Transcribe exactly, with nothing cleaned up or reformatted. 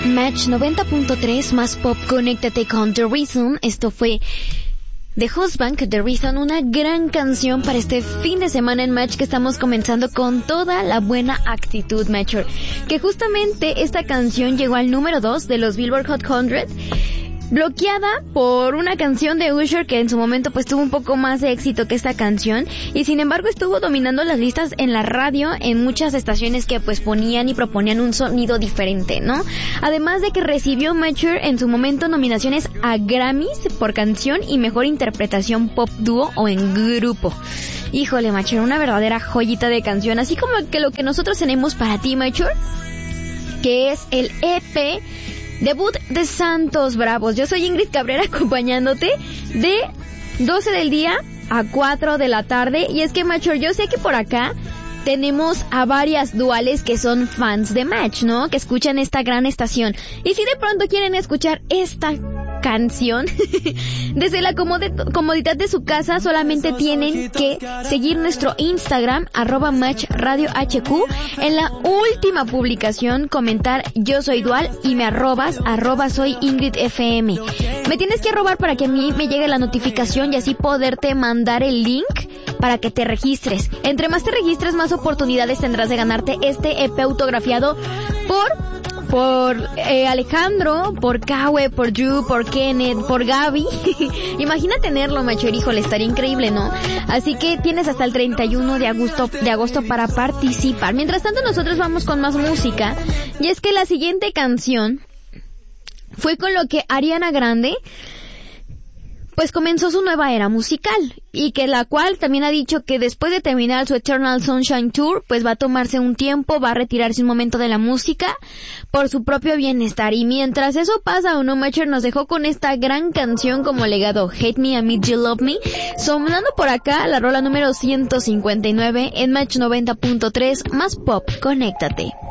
Match noventa punto tres más pop, conéctate con The Reason. Esto fue The Husband, The Reason, una gran canción para este fin de semana en Match, que estamos comenzando con toda la buena actitud, Matcher. Que justamente esta canción llegó al número dos de los Billboard Hot cien, bloqueada por una canción de Usher que en su momento pues tuvo un poco más de éxito que esta canción, y sin embargo estuvo dominando las listas en la radio en muchas estaciones que pues ponían y proponían un sonido diferente, ¿no? Además de que recibió Matcher en su momento nominaciones a Grammys por canción y mejor interpretación pop dúo o en grupo. Híjole, Matcher, una verdadera joyita de canción, así como que lo que nosotros tenemos para ti, Matcher, que es el E P debut de Santos Bravos. Yo soy Ingrid Cabrera, acompañándote de doce del día a cuatro de la tarde. Y es que, Matcher, yo sé que por acá tenemos a varias duales que son fans de Match, ¿no? Que escuchan esta gran estación. Y si de pronto quieren escuchar esta canción desde la comod- comodidad de su casa, solamente tienen que seguir nuestro Instagram, arroba Match Radio H Q. En la última publicación comentar yo soy dual y me arrobas, arroba soy Ingrid F M. Me tienes que arrobar para que a mí me llegue la notificación y así poderte mandar el link para que te registres. Entre más te registres, más oportunidades tendrás de ganarte este E P autografiado por por eh, Alejandro, por Kawe, por Drew, por Kenneth, por Gaby. Imagina tenerlo, Matcher, híjole, estaría increíble, ¿no? Así que tienes hasta el treinta y uno de agosto, de agosto para participar. Mientras tanto, nosotros vamos con más música. Y es que la siguiente canción fue con lo que Ariana Grande pues comenzó su nueva era musical, y que la cual también ha dicho que después de terminar su Eternal Sunshine Tour, pues va a tomarse un tiempo, va a retirarse un momento de la música por su propio bienestar. Y mientras eso pasa, Uno Matcher nos dejó con esta gran canción como legado, Hate Me, I Made You Love Me, sonando por acá la rola número ciento cincuenta y nueve en Match noventa punto tres más pop, conéctate.